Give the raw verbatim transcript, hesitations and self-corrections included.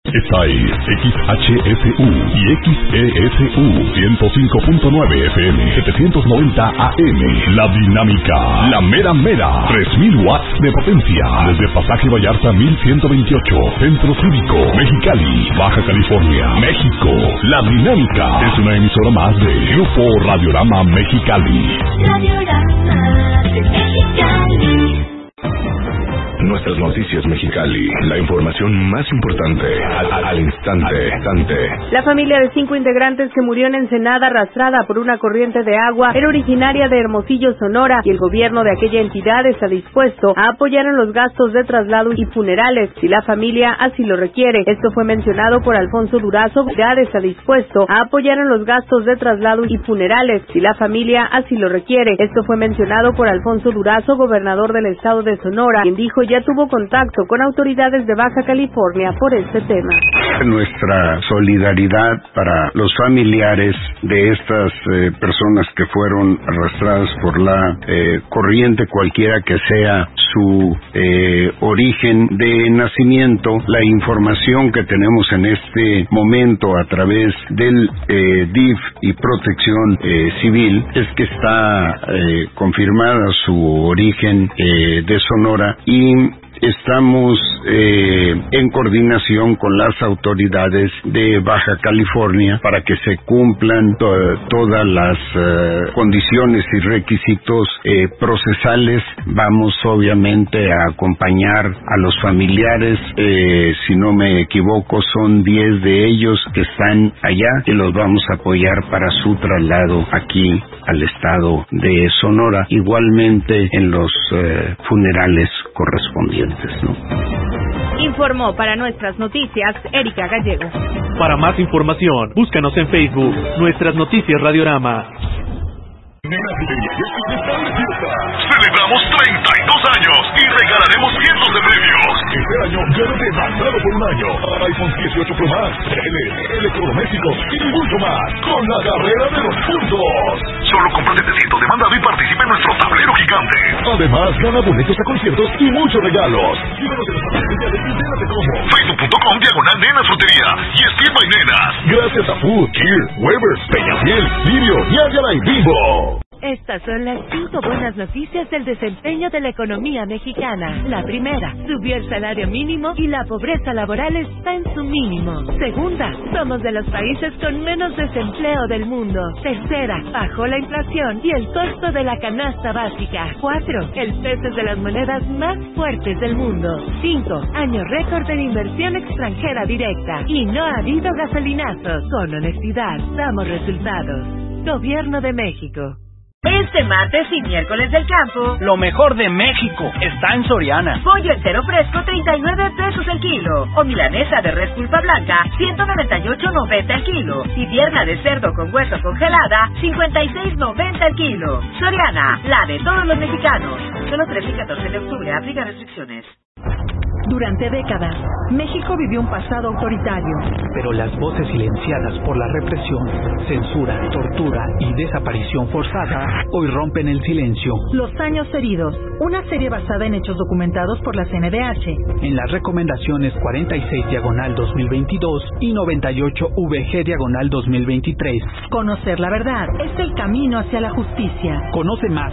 Esta es X H S U y X E S U ciento cinco punto nueve F M, setecientos noventa A M. La Dinámica, la mera mera, tres mil watts de potencia. Desde Pasaje Vallarta mil ciento veintiocho, Centro Cívico, Mexicali, Baja California, México. La Dinámica es una emisora más de Grupo Radiorama Mexicali. Radiorama Mexicali. Nuestras noticias Mexicali, la información más importante al, al, al instante, al instante. La familia de cinco integrantes que murió en Ensenada arrastrada por una corriente de agua era originaria de Hermosillo, Sonora, y el gobierno de aquella entidad está dispuesto a apoyar en los gastos de traslado y funerales si la familia así lo requiere. Esto fue mencionado por Alfonso Durazo. La entidad está dispuesto a apoyar en los gastos de traslado y funerales si la familia así lo requiere. Esto fue mencionado por Alfonso Durazo, gobernador del estado de Sonora, quien dijo ya tuvo contacto con autoridades de Baja California por este tema. Nuestra solidaridad para los familiares de estas eh, personas que fueron arrastradas por la eh, corriente, cualquiera que sea su eh, origen de nacimiento. La información que tenemos en este momento a través del eh, D I F y Protección eh, Civil es que está eh, confirmada su origen eh, de Sonora, y estamos eh, en coordinación con las autoridades de Baja California para que se cumplan to todas las eh, condiciones y requisitos eh, procesales. Vamos obviamente a acompañar a los familiares, eh, si no me equivoco son diez de ellos que están allá, y los vamos a apoyar para su traslado aquí al estado de Sonora, igualmente en los eh, funerales correspondientes, ¿no? Informó para nuestras noticias Erika Gallego. Para más información, búscanos en Facebook, Nuestras Noticias Radiorama. Celebramos treinta y dos años y regalaremos cientos de premios. Este año llévate mandado por un año, iPhone dieciocho Pro Max, tele, electrodomésticos y mucho más, con la carrera de los puntos. Solo compra setecientos de mandado y participa en nuestro tablero gigante. Además, gana boletos a conciertos y muchos regalos. Síguenos en las redes sociales y entérate cómo. Facebook punto com diagonal Nenas Frutería y Steve by Nenas. Gracias a Food, Cheer, Weber, Peñafiel, Livio y Ayala y Vivo. Estas son las cinco buenas noticias del desempeño de la economía mexicana. La primera, subió el salario mínimo y la pobreza laboral está en su mínimo. Segunda, somos de los países con menos desempleo del mundo. Tercera, bajó la inflación y el costo de la canasta básica. Cuatro, el peso es de las monedas más fuertes del mundo. Cinco, año récord de inversión extranjera directa. Y no ha habido gasolinazos. Con honestidad, damos resultados. Gobierno de México. Este martes y miércoles del campo, lo mejor de México está en Soriana. Pollo entero fresco, treinta y nueve pesos el kilo. O milanesa de res pulpa blanca, ciento noventa y ocho noventa el kilo. Y pierna de cerdo con hueso congelada, cincuenta y seis noventa el kilo. Soriana, la de todos los mexicanos. Solo trece y catorce de octubre, aplica restricciones. Durante décadas, México vivió un pasado autoritario. Pero las voces silenciadas por la represión, censura, tortura y desaparición forzada hoy rompen el silencio. Los años heridos, una serie basada en hechos documentados por la C N D H. En las recomendaciones cuarenta y seis diagonal dos mil veintidós y noventa y ocho V G diagonal dos mil veintitrés. Conocer la verdad es el camino hacia la justicia. Conoce más